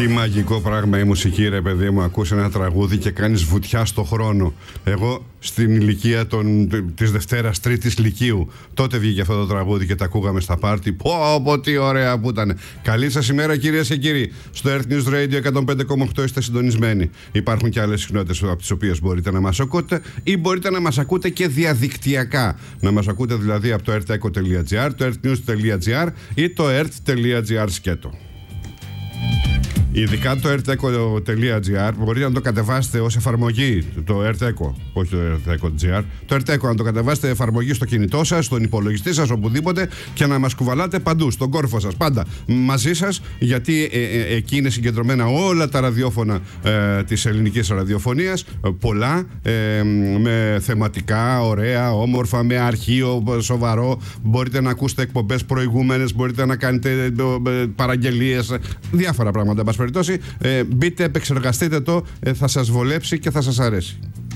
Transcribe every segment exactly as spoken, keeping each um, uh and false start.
Τι μαγικό πράγμα η μουσική, ρε παιδί μου. Ακούς ένα τραγούδι και κάνεις βουτιά στο χρόνο. Εγώ στην ηλικία των, της Δευτέρας Τρίτης Λυκείου, τότε βγήκε αυτό το τραγούδι και τα ακούγαμε στα πάρτι. Πω, πω, τι ωραία που ήταν. Καλή σας ημέρα, κυρίες και κύριοι. Στο Earth News Radio εκατόν πέντε κόμμα οκτώ είστε συντονισμένοι. Υπάρχουν και άλλες συχνότητες από τις οποίες μπορείτε να μας ακούτε ή μπορείτε να μας ακούτε και διαδικτυακά. Να μας ακούτε δηλαδή από το eartheco τελεία gr, το earthnews τελεία gr ή το earth τελεία gr σκέτο. Ειδικά το eartheco τελεία gr μπορείτε να το κατεβάσετε ως εφαρμογή, το eartheco, όχι το eartheco.gr, το eartheco να το κατεβάσετε εφαρμογή στο κινητό σας, στον υπολογιστή σας, οπουδήποτε, και να μας κουβαλάτε παντού, στον κόρφο σας, πάντα μαζί σας, γιατί ε, ε, εκεί είναι συγκεντρωμένα όλα τα ραδιόφωνα ε, της ελληνικής ραδιοφωνίας, πολλά, ε, με θεματικά, ωραία, όμορφα, με αρχείο σοβαρό. Μπορείτε να ακούσετε εκπομπές προηγούμενες, μπορείτε να κάνετε ε, παραγγελίες, διάφορα πράγματα. Περιπτώσει, ε, μπείτε, επεξεργαστείτε το, ε, θα σας βολέψει και θα σας αρέσει.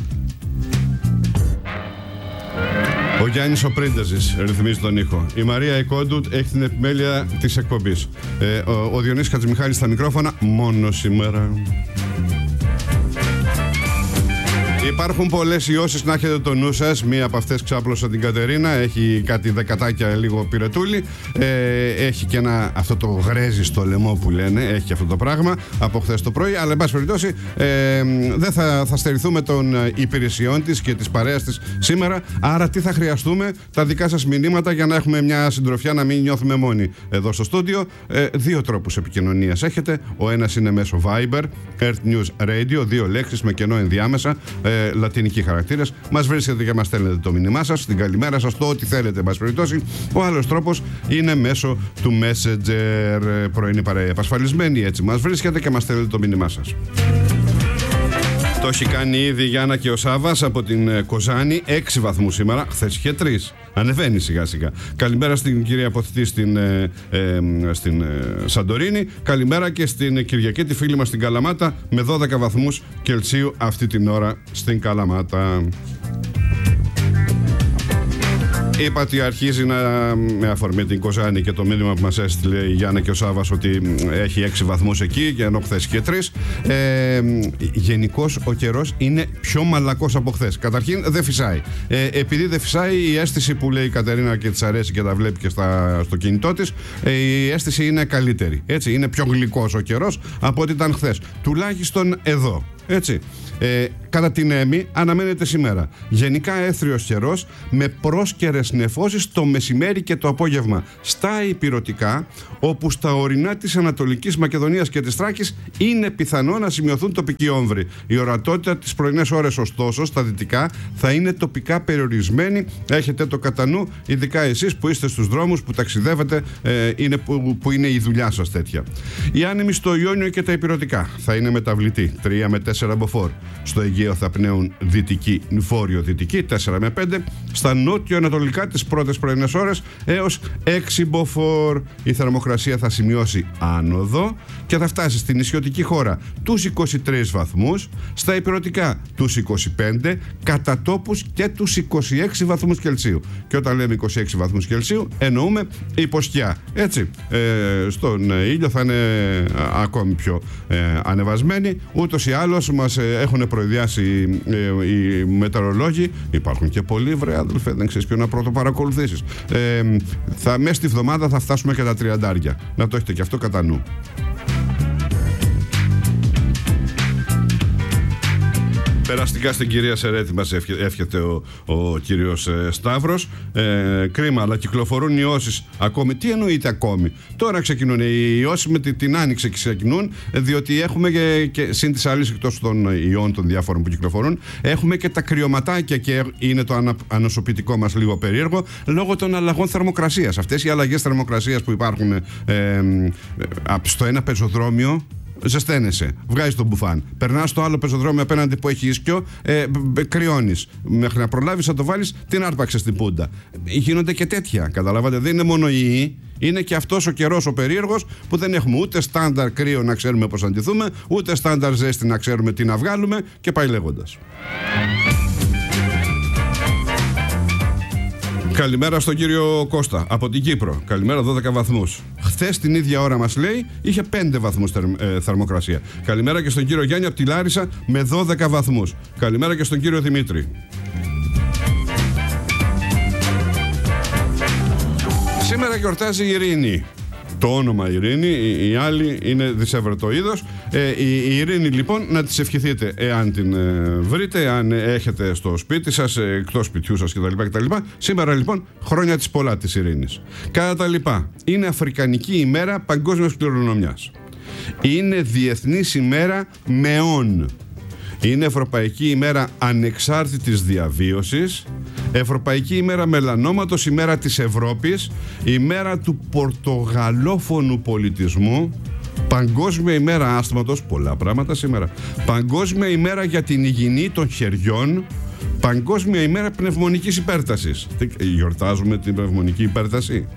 Ο Γιάννης ο Πρίντεζης ρυθμίζει τον ήχο. Η Μαρία Ικόντου έχει την επιμέλεια της εκπομπής. Ε, ο, ο Διονύσης Χατζημιχάλης στα μικρόφωνα, μόνο σήμερα. Υπάρχουν πολλές ιώσεις, να έχετε το νου σας. Μία από αυτές ξάπλωσα την Κατερίνα. Έχει κάτι δεκατάκια λίγο πυρετούλι. Ε, έχει και ένα, αυτό το γρέζι στο λαιμό που λένε. Έχει και αυτό το πράγμα από χθες το πρωί. Αλλά εν πάση περιπτώσει ε, δεν θα, θα στερηθούμε των υπηρεσιών της και της παρέας της σήμερα. Άρα τι θα χρειαστούμε? Τα δικά σας μηνύματα για να έχουμε μια συντροφιά, να μην νιώθουμε μόνοι εδώ στο στούντιο. Ε, δύο τρόπους επικοινωνίας έχετε. Ο ένας είναι μέσω Viber, Earth News Radio, δύο λέξεις με κενό ενδιάμεσα. Ε, λατινικοί χαρακτήρες. Μας βρίσκετε και μας στέλνετε το μήνυμά σας, την καλημέρα σας, το ό,τι θέλετε, εν πάση περιπτώσει. Ο άλλος τρόπος είναι μέσω του Messenger. Πρωινή παρέα επασφαλισμένη, έτσι μας βρίσκετε και μας στέλνετε το μήνυμά σας. Το έχει κάνει ήδη η Γιάννα και ο Σάββας από την Κοζάνη. Έξι βαθμούς σήμερα, χθες είχε τρεις. Ανεβαίνει σιγά σιγά. Καλημέρα στην κυρία Αποθητή στην, ε, ε, στην ε, Σαντορίνη. Καλημέρα και στην Κυριακή, τη φίλη μας στην Καλαμάτα, με δώδεκα βαθμούς Κελσίου αυτή την ώρα στην Καλαμάτα. Είπα ότι αρχίζει να, με αφορμή την Κοζάνη και το μήνυμα που μας έστειλε η Γιάννα και ο Σάββας, ότι έχει έξι βαθμούς εκεί, και ενώ χθες είχε τρεις. Ε, γενικώς ο καιρός είναι πιο μαλακός από χθες. Καταρχήν δεν φυσάει. Ε, επειδή δεν φυσάει, η αίσθηση που λέει η Κατερίνα και της αρέσει και τα βλέπει και στα, στο κινητό της, ε, η αίσθηση είναι καλύτερη. Έτσι, είναι πιο γλυκός ο καιρός από ό,τι ήταν χθες. Τουλάχιστον εδώ. Έτσι. Ε, κατά την Έμι αναμένεται σήμερα γενικά έθριος καιρός με πρόσκαιρες νεφώσεις το μεσημέρι και το απόγευμα στα ηπειρωτικά, όπου στα ορεινά της Ανατολικής Μακεδονίας και της Θράκης είναι πιθανό να σημειωθούν τοπικοί όμβροι. Η ορατότητα τις πρωινές ώρες, ωστόσο, στα δυτικά θα είναι τοπικά περιορισμένη. Έχετε το κατά νου, ειδικά εσείς που είστε στους δρόμους, που ταξιδεύετε, ε, είναι που, που είναι η δουλειά σας τέτοια. Οι άνεμοι στο Ιόνιο και τα ηπειρωτικά θα είναι μεταβλητοί, τρία με τέσσερα μποφόρ. Στο Αιγαίο θα πνέουν δυτική, βόρειο-δυτική, τέσσερα με πέντε. Στα νότιο-ανατολικά τις πρώτες πρωινές ώρες έως έξι μποφόρ. Η θερμοκρασία θα σημειώσει άνοδο και θα φτάσει στην νησιωτική χώρα τους είκοσι τρεις βαθμούς, στα ηπειρωτικά τους είκοσι πέντε, κατά τόπους και τους είκοσι έξι βαθμούς Κελσίου. Και όταν λέμε είκοσι έξι βαθμούς Κελσίου εννοούμε υποσκιά. Έτσι, ε, στον ήλιο θα είναι ακόμη πιο ε, ανεβασμένοι. Ούτως ή άλλως μας ε, έχουν προειδιάσει ε, οι μετεωρολόγοι. Υπάρχουν και πολλοί, βρε αδελφέ, δεν ξέρεις ποιο να πρώτο παρακολουθήσεις. Ε, θα, μέσα στη βδομάδα θα φτάσουμε και τα τριαντάρια. Να το έχετε και αυτό κατά νου. Περαστικά στην κυρία Σερέτη μας εύχεται ο, ο κύριος ε, Σταύρος. Ε, κρίμα, αλλά κυκλοφορούν ιώσεις ακόμη. Τι εννοείται ακόμη? Τώρα ξεκινούν οι ιώσεις, με την, την άνοιξη ξεκινούν, διότι έχουμε και, και συν της άλλης, εκτός των ιών των διάφορων που κυκλοφορούν, έχουμε και τα κρυωματάκια, και είναι το ανα, ανοσοποιητικό μας λίγο περίεργο λόγω των αλλαγών θερμοκρασίας. Αυτές οι αλλαγές θερμοκρασίας που υπάρχουν ε, ε, στο ένα πεζοδρόμιο, ζεσταίνεσαι, βγάζεις τον μπουφάν. Περνάς στο άλλο πεζοδρόμιο απέναντι που έχει ίσκιο, ε, κρυώνεις. Μέχρι να προλάβεις να το βάλεις, την άρπαξες στην πούντα. Γίνονται και τέτοια. Καταλάβατε, δεν είναι μόνο η. Είναι και αυτός ο καιρός ο περίεργος, που δεν έχουμε ούτε στάνταρ κρύο να ξέρουμε πώς αντιθούμε, ούτε στάνταρ ζέστη να ξέρουμε τι να βγάλουμε, και πάει λέγοντας. Καλημέρα στον κύριο Κώστα από την Κύπρο. Καλημέρα, δώδεκα βαθμούς. Χθες την ίδια ώρα μας λέει είχε πέντε βαθμούς θερμ, ε, θερμοκρασία. Καλημέρα και στον κύριο Γιάννη από τη Λάρισα με δώδεκα βαθμούς. Καλημέρα και στον κύριο Δημήτρη. Σήμερα γιορτάζει η Ειρήνη. Το όνομα Ειρήνη, η, η άλλη είναι δισεύρετο είδος. Ε, η, η Ειρήνη λοιπόν να της ευχηθείτε εάν την ε, βρείτε, εάν έχετε στο σπίτι σας, ε, εκτός σπιτιού σας κτλ, κτλ. Σήμερα λοιπόν χρόνια της πολλά της Ειρήνης. Κατά τα λοιπά, είναι Αφρικανική ημέρα παγκόσμιας κληρονομιάς. Είναι Διεθνής ημέρα μεών. Είναι Ευρωπαϊκή ημέρα ανεξάρτητης διαβίωσης, Ευρωπαϊκή ημέρα μελανόματος, ημέρα της Ευρώπης, ημέρα του πορτογαλόφωνου πολιτισμού, Παγκόσμια ημέρα άσθματος, πολλά πράγματα σήμερα, Παγκόσμια ημέρα για την υγιεινή των χεριών, Παγκόσμια ημέρα πνευμονικής υπέρτασης. Γιορτάζουμε την πνευμονική υπέρταση.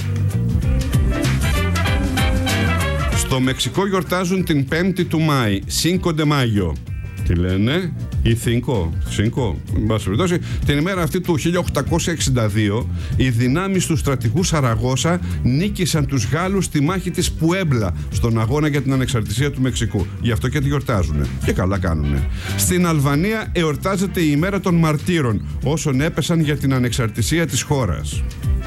Στο Μεξικό γιορτάζουν την πέμπτη του Μάη, Cinco de Mayo. Τι λένε, η Cinco, Cinco, εν πάση περιπτώσει, την ημέρα αυτή του χίλια οκτακόσια εξήντα δύο οι δυνάμεις του στρατηγού Σαραγώσα νίκησαν τους Γάλλους στη μάχη της Πουέμπλα στον αγώνα για την ανεξαρτησία του Μεξικού. Γι' αυτό και τη γιορτάζουνε. Και καλά κάνουνε. Στην Αλβανία εορτάζεται η ημέρα των μαρτύρων όσων έπεσαν για την ανεξαρτησία της χώρας.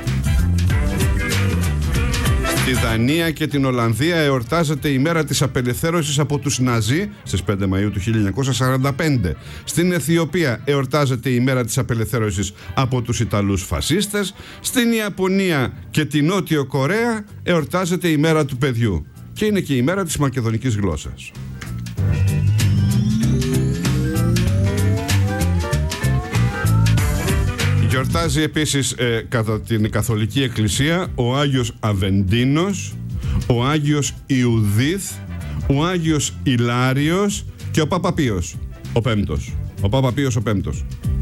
Στη Δανία και την Ολλανδία εορτάζεται η μέρα της απελευθέρωσης από τους Ναζί στις πέντε Μαΐου του χίλια εννιακόσια σαράντα πέντε. Στην Αιθιοπία εορτάζεται η μέρα της απελευθέρωσης από τους Ιταλούς φασίστες. Στην Ιαπωνία και την Νότιο Κορέα εορτάζεται η μέρα του παιδιού. Και είναι και η μέρα της μακεδονικής γλώσσας. Γιορτάζει επίσης ε, κατά την Καθολική Εκκλησία ο Άγιος Αβεντίνος, ο Άγιος Ιουδίθ, ο Άγιος Ηλάριος και ο Πάπα Πίος, ο Πέμπτος. Ο Πάπα Πίος ο Πέμπτος.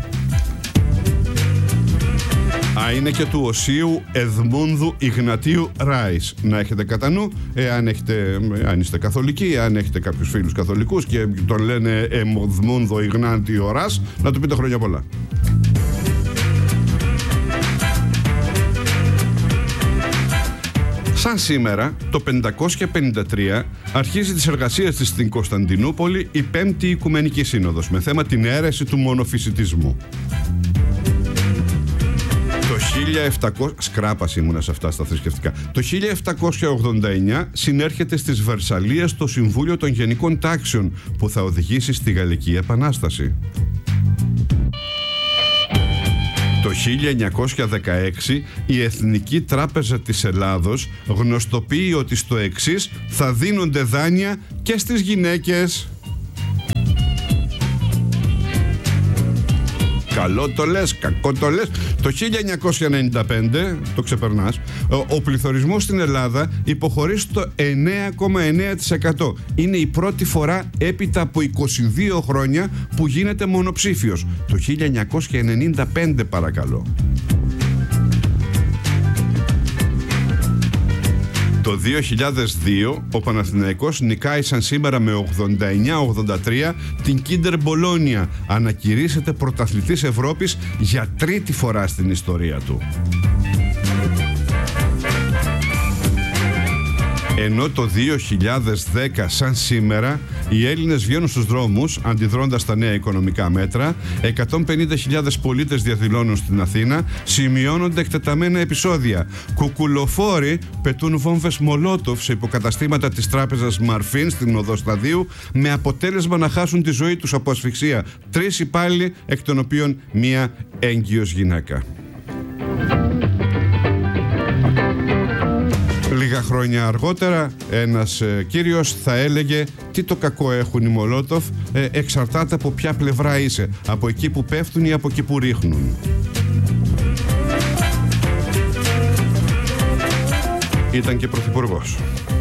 Α, είναι και του Οσίου Εδμούνδου Ιγνατίου Ράης. Να έχετε κατά νου, εάν έχετε, αν είστε καθολικοί, αν έχετε κάποιους φίλους καθολικούς και τον λένε Εδμούνδο Ιγνάτιο Ράς, να του πείτε χρόνια πολλά. Σαν σήμερα, το πεντακόσια πενήντα τρία, αρχίζει τις εργασίες της στην Κωνσταντινούπολη η Πέμπτη Οικουμενική Σύνοδος με θέμα την αίρεση του μονοφυσιτισμού. Το χίλια επτακόσια... Σκράπας ήμουνα σε αυτά στα θρησκευτικά. Το χίλια επτακόσια ογδόντα εννιά συνέρχεται στις Βερσαλλίες το Συμβούλιο των Γενικών Τάξεων που θα οδηγήσει στη Γαλλική Επανάσταση. Το χίλια εννιακόσια δεκαέξι η Εθνική Τράπεζα της Ελλάδος γνωστοποιεί ότι στο εξής θα δίνονται δάνεια και στις γυναίκες. Καλό το λες, κακό το λες. Το χίλια εννιακόσια ενενήντα πέντε, το ξεπερνάς, ο, ο πληθωρισμός στην Ελλάδα υποχωρεί στο εννέα κόμμα εννέα τοις εκατό. Είναι η πρώτη φορά έπειτα από είκοσι δύο χρόνια που γίνεται μονοψήφιος. Το χίλια εννιακόσια ενενήντα πέντε παρακαλώ. Το δύο χιλιάδες δύο ο Παναθηναϊκός νικάει σαν σήμερα με ογδόντα εννέα ογδόντα τρία την Κίντερ Μπολόνια. Ανακηρύσσεται πρωταθλητής Ευρώπης για τρίτη φορά στην ιστορία του. Ενώ το δύο χιλιάδες δέκα σαν σήμερα οι Έλληνες βγαίνουν στους δρόμους αντιδρώντας στα νέα οικονομικά μέτρα, εκατόν πενήντα χιλιάδες πολίτες διαδηλώνουν στην Αθήνα, σημειώνονται εκτεταμένα επεισόδια. Κουκουλοφόροι πετούν βόμβες Μολότοφ σε υποκαταστήματα της τράπεζας Μαρφίν στην οδό Σταδίου με αποτέλεσμα να χάσουν τη ζωή τους από ασφυξία τρεις υπάλληλοι, εκ των οποίων μία έγκυος γυναίκα. Λίγα χρόνια αργότερα ένας ε, κύριος θα έλεγε τι το κακό έχουν οι Μολότοφ, ε, εξαρτάται από ποια πλευρά είσαι, από εκεί που πέφτουν ή από εκεί που ρίχνουν. Ήταν και πρωθυπουργός.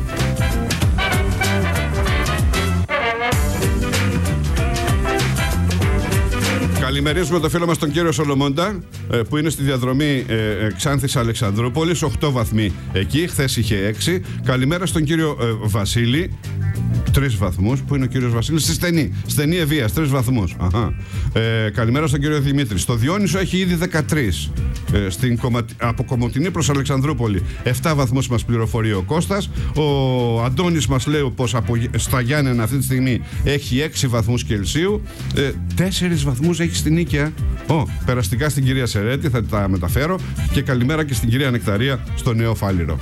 Καλημερίζουμε το φίλο μας τον κύριο Σολομώντα που είναι στη διαδρομή ε, Ξάνθης Αλεξανδρούπολης, οκτώ βαθμοί εκεί, χθες είχε έξι. Καλημέρα στον κύριο ε, Βασίλη. Τρεις βαθμούς. Πού είναι ο κύριος Βασίλης? Στη στενή. Στενή Ευβοίας. Τρεις βαθμούς. Αχα. Ε, καλημέρα στον κύριο Δημήτρη. Στο Διόνυσο έχει ήδη δεκατρείς. Ε, στην Κομμα... Από Κομοτηνή προς Αλεξανδρούπολη επτά βαθμούς μας πληροφορεί ο Κώστας. Ο Αντώνης μας λέει πως από... στα Γιάννενα αυτή τη στιγμή έχει έξι βαθμούς Κελσίου. Ε, τέσσερις βαθμούς έχει στην Νίκαια. Ω, περαστικά στην κυρία Σερέτη, θα τα μεταφέρω. Και καλημέρα και στην κυρία Νεκταρία στο Νέο Φάληρο.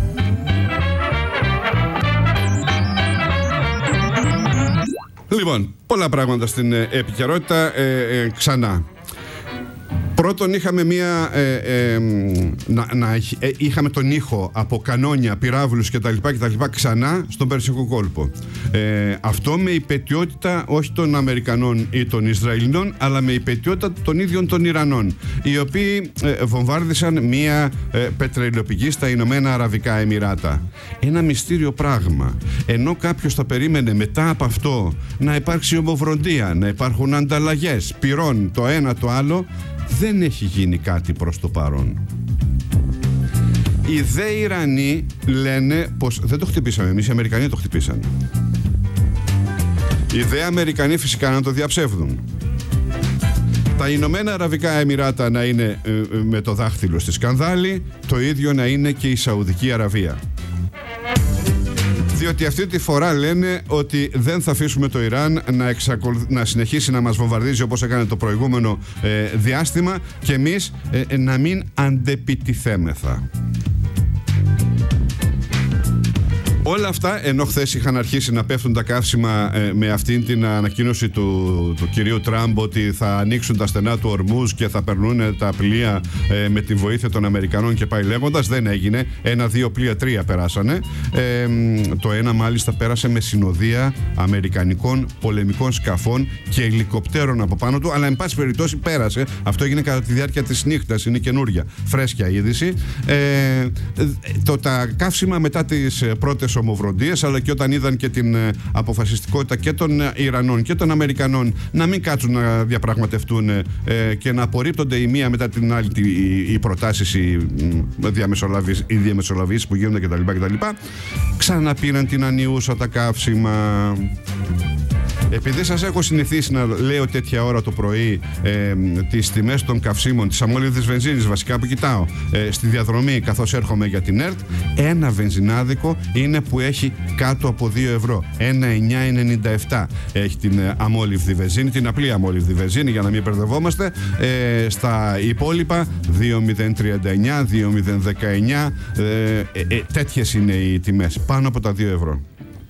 Λοιπόν, πολλά πράγματα στην ε, επικαιρότητα. Ε, ε, ξανά. Πρώτον είχαμε μία, ε, ε, να, να, ε, είχαμε τον ήχο από κανόνια, πυράβλους κτλ, κτλ ξανά στον Περσικό κόλπο. Ε, αυτό με υπαιτιότητα όχι των Αμερικανών ή των Ισραηλινών, αλλά με υπαιτιότητα των ίδιων των Ιρανών, οι οποίοι ε, βομβάρδισαν μία ε, πετρελαιοπηγή στα Ηνωμένα Αραβικά Εμιράτα. Ένα μυστήριο πράγμα. Ενώ κάποιος θα περίμενε μετά από αυτό να υπάρξει ομοφροντία, να υπάρχουν ανταλλαγές πυρών το ένα το άλλο, δεν έχει γίνει κάτι προς το παρόν. Οι δε Ιρανοί λένε πως δεν το χτυπήσαμε εμείς, οι Αμερικανοί το χτυπήσαν. Οι δε Αμερικανοί φυσικά να το διαψεύδουν. Τα Ηνωμένα Αραβικά Εμιράτα να είναι ε, με το δάχτυλο στη σκανδάλη, το ίδιο να είναι και η Σαουδική Αραβία. Διότι αυτή τη φορά λένε ότι δεν θα αφήσουμε το Ιράν να, εξακολου... να συνεχίσει να μας βομβαρδίζει όπως έκανε το προηγούμενο ε, διάστημα και εμείς ε, να μην αντεπιτιθέμεθα. Όλα αυτά, ενώ χθες είχαν αρχίσει να πέφτουν τα καύσιμα ε, με αυτήν την ανακοίνωση του, του κυρίου Τραμπ ότι θα ανοίξουν τα στενά του Ορμούζ και θα περνούν τα πλοία ε, με τη βοήθεια των Αμερικανών και πάει λέγοντας, δεν έγινε. Ένα, δύο πλοία, τρία περάσανε. Ε, το ένα μάλιστα πέρασε με συνοδεία αμερικανικών πολεμικών σκαφών και ελικοπτέρων από πάνω του, αλλά εν πάση περιπτώσει πέρασε. Αυτό έγινε κατά τη διάρκεια της νύχτας, είναι καινούρια, φρέσκια είδηση. Ε, το, τα καύσιμα μετά τις πρώτες ομοφροντίες, αλλά και όταν είδαν και την ε, αποφασιστικότητα και των ε, Ιρανών και των Αμερικανών να μην κάτσουν να διαπραγματευτούν ε, και να απορρίπτονται η μία μετά την άλλη οι, οι προτάσεις, οι, οι διαμεσολαβήσεις που γίνονται κτλ. κτλ. Ξαναπήραν την ανιούσα τα καύσιμα. Επειδή σας έχω συνηθίσει να λέω τέτοια ώρα το πρωί ε, τις τιμές των καυσίμων, της αμόλυβδης βενζίνης βασικά που κοιτάω ε, στη διαδρομή καθώς έρχομαι για την ΕΡΤ, ένα βενζινάδικο είναι που έχει κάτω από δύο ευρώ. ένα εννιά ενενήντα επτά έχει την ε, αμόλυβδη βενζίνη, την απλή αμόλυβδη βενζίνη για να μην μπερδευόμαστε. Ε, στα υπόλοιπα δύο μηδέν τριάντα εννιά, δύο μηδέν δεκαεννιά, ε, ε, ε, τέτοιες είναι οι τιμές, πάνω από τα δύο ευρώ.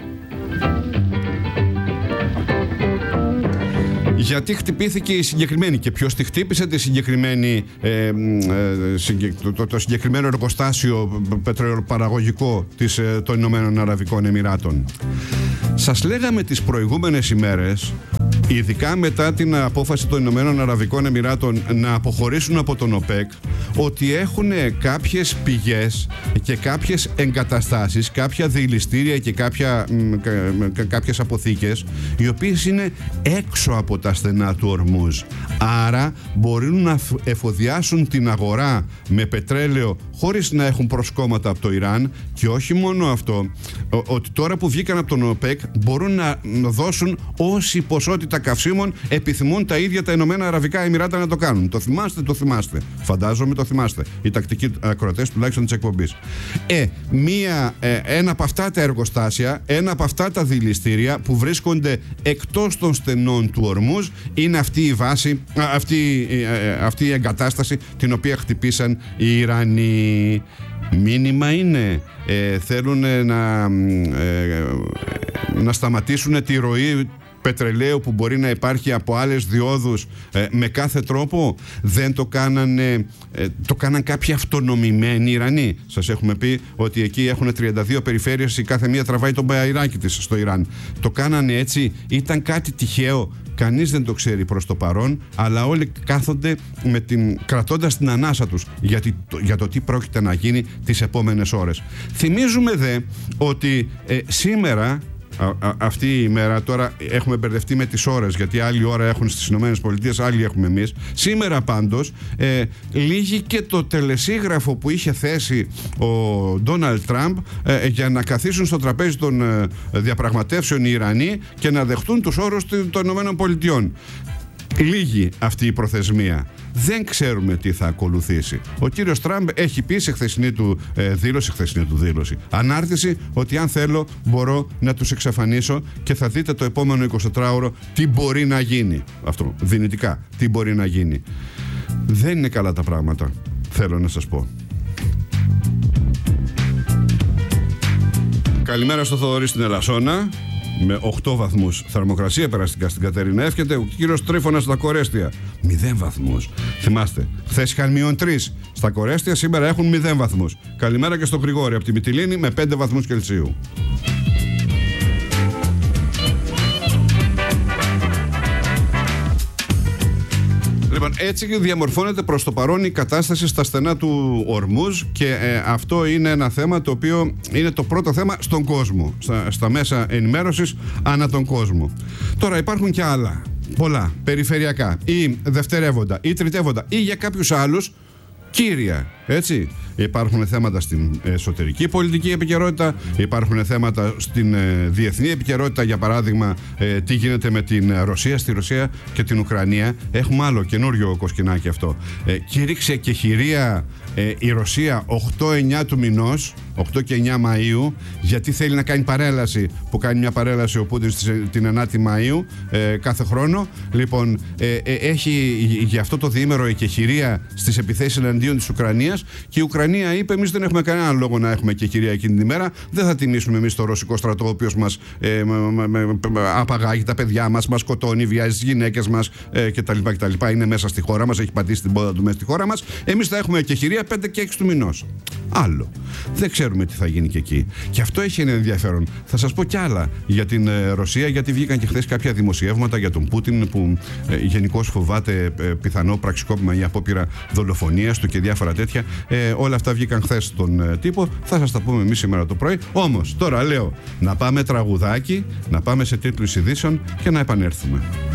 Γιατί χτυπήθηκε η συγκεκριμένη και ποιος τη χτύπησε τη συγκεκριμένη, ε, ε, το, το, το συγκεκριμένο εργοστάσιο πετρελαιοπαραγωγικό της, ε, των Ηνωμένων Αραβικών Εμιράτων. Σας λέγαμε τις προηγούμενες ημέρες, ειδικά μετά την απόφαση των Ηνωμένων Αραβικών Εμιράτων να αποχωρήσουν από τον ΟΠΕΚ, ότι έχουν κάποιες πηγές και κάποιες εγκαταστάσεις, κάποια διηλιστήρια και κάποια, κα, κάποιες αποθήκες, οι οποίες είναι έξω από τα στενά του Ορμούζ. Άρα μπορούν να εφοδιάσουν την αγορά με πετρέλαιο χωρίς να έχουν προσκόμματα από το Ιράν, και όχι μόνο αυτό, ότι τώρα που βγήκαν από τον ΟΠΕΚ μπορούν να δώσουν όση ποσότητα καυσίμων επιθυμούν τα ίδια τα Ηνωμένα Αραβικά Εμιράτα να το κάνουν. Το θυμάστε, το θυμάστε. Φαντάζομαι το θυμάστε. Οι τακτικοί ακροατές τουλάχιστον της εκπομπής. Ε, μία, ε, ένα από αυτά τα εργοστάσια, ένα από αυτά τα δηληστήρια που βρίσκονται εκτός των στενών του Ορμούζ είναι αυτή η βάση, αυτή, ε, αυτή η εγκατάσταση την οποία χτυπήσαν οι Ιρανοί. Μήνυμα είναι, ε, θέλουν να, ε, να σταματήσουν τη ροή πετρελαίου που μπορεί να υπάρχει από άλλες διόδους ε, με κάθε τρόπο. Δεν το κάνανε, ε, το κάναν κάποιοι αυτονομημένοι Ιρανοί. Σας έχουμε πει ότι εκεί έχουν τριάντα δύο περιφέρειες, η κάθε μία τραβάει τον μπαϊράκι της στο Ιράν. Το κάνανε έτσι, ήταν κάτι τυχαίο. Κανείς δεν το ξέρει προς το παρόν, αλλά όλοι κάθονται με την, κρατώντας την ανάσα τους για, τη, για το τι πρόκειται να γίνει τις επόμενες ώρες. Θυμίζουμε δε ότι ε, σήμερα α, α, αυτή η ημέρα, τώρα έχουμε μπερδευτεί με τις ώρες, γιατί άλλη ώρα έχουν στις ΗΠΑ, άλλη έχουμε εμείς. Σήμερα πάντως ε, λύγει και το τελεσίγραφο που είχε θέσει ο Ντόναλντ Τραμπ ε, για να καθίσουν στο τραπέζι των ε, διαπραγματεύσεων οι Ιρανοί και να δεχτούν τους όρους των ΗΠΑ. Λίγη αυτή η προθεσμία. Δεν ξέρουμε τι θα ακολουθήσει. Ο κύριος Τραμπ έχει πει σε χθεσινή του ε, δήλωση, χθεσινή του δήλωση, ανάρτηση, ότι αν θέλω μπορώ να τους εξαφανίσω και θα δείτε το επόμενο εικοσιτετράωρο τι μπορεί να γίνει. Αυτό, δυνητικά, τι μπορεί να γίνει. Δεν είναι καλά τα πράγματα, θέλω να σας πω. Καλημέρα στο Θοδωρή στην Ελασσόνα. Με οκτώ βαθμούς θερμοκρασία περαστικά στην Κατερίνα. Εύχεται ο κύριος Τρίφωνας στα Κορέστια. μηδέν βαθμούς. Θυμάστε, χθες είχαν μείον τρεις στα Κορέστια, σήμερα έχουν μηδέν βαθμούς. Καλημέρα και στο Γρηγόρη από τη Μυτιλήνη με πέντε βαθμούς Κελσίου. Λοιπόν, έτσι διαμορφώνεται προς το παρόν η κατάσταση στα στενά του Ορμούζ και ε, αυτό είναι ένα θέμα το οποίο είναι το πρώτο θέμα στον κόσμο, στα, στα μέσα ενημέρωσης ανά τον κόσμο. Τώρα υπάρχουν και άλλα, πολλά, περιφερειακά ή δευτερεύοντα ή τριτεύοντα ή για κάποιους άλλους κύρια, έτσι. Υπάρχουν θέματα στην εσωτερική πολιτική επικαιρότητα, υπάρχουν θέματα στην ε, διεθνή επικαιρότητα, για παράδειγμα ε, τι γίνεται με την Ρωσία, στη Ρωσία και την Ουκρανία. Έχουμε άλλο καινούριο κοσκινάκι αυτό. Ε, κήρυξε και χειρία ε, η Ρωσία οκτώ εννιά του μηνός, οκτώ και εννιά Μαΐου, γιατί θέλει να κάνει παρέλαση, που κάνει μια παρέλαση ο Πούτιν την ενάτη Μαΐου ε, κάθε χρόνο. Λοιπόν, ε, ε, έχει για αυτό το διήμερο εκεχηρία στις επιθέσεις εναντίον της Ουκρανίας και η Ουκρανία είπε: εμείς δεν έχουμε κανένα λόγο να έχουμε εκεχηρία εκείνη την ημέρα. Δεν θα τιμήσουμε εμείς το ρωσικό στρατό, ο οποίος μας ε, απαγάγει τα παιδιά μας, μας σκοτώνει, βιάζει τις γυναίκες μας ε, κτλ, κτλ. Είναι μέσα στη χώρα μας, έχει πατήσει την πόδα του μέσα στη χώρα μας. Εμείς θα έχουμε εκεχηρία πέντε και έξι του μηνός. Άλλο. Δεν ξέρουμε τι θα γίνει και εκεί. Και αυτό έχει ένα ενδιαφέρον. Θα σας πω κι άλλα για την ε, Ρωσία, γιατί βγήκαν και χθες κάποια δημοσιεύματα για τον Πούτιν που ε, γενικώς φοβάται ε, πιθανό πραξικόπημα ή απόπειρα δολοφονίας του και διάφορα τέτοια. Ε, όλα αυτά βγήκαν χθες στον ε, τύπο. Θα σας τα πούμε εμείς σήμερα το πρωί. Όμως τώρα λέω να πάμε τραγουδάκι, να πάμε σε τίτλους ειδήσεων και να επανέλθουμε.